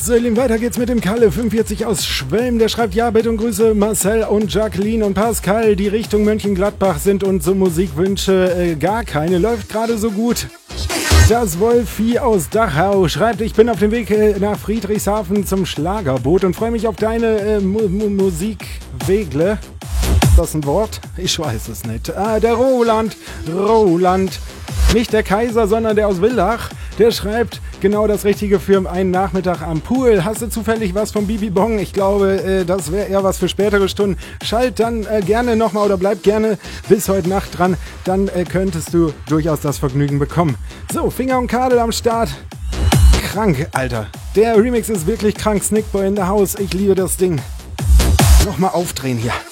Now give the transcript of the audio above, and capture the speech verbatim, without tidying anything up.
So, ihr Lieben, weiter geht's mit dem Kalle fünfundvierzig aus Schwelm. Der schreibt: Ja, bitte und Grüße Marcel und Jacqueline und Pascal, die Richtung Mönchengladbach sind und so Musikwünsche äh, gar keine. Läuft gerade so gut. Das Wolfi aus Dachau schreibt: Ich bin auf dem Weg äh, nach Friedrichshafen zum Schlagerboot und freue mich auf deine äh, Mu Mu Musikwegle. Ist das ein Wort? Ich weiß es nicht. Ah, der Roland, Roland, nicht der Kaiser, sondern der aus Villach, der schreibt: Genau das Richtige für einen Nachmittag am Pool. Hast du zufällig was vom Bibi Bong? Ich glaube, äh, das wäre eher was für spätere Stunden. Schalt dann äh, gerne nochmal oder bleib gerne bis heute Nacht dran. Dann äh, könntest du durchaus das Vergnügen bekommen. So, Finger und Kadel am Start. Krank, Alter. Der Remix ist wirklich krank. Snickboy in the House. Ich liebe das Ding. Nochmal aufdrehen hier.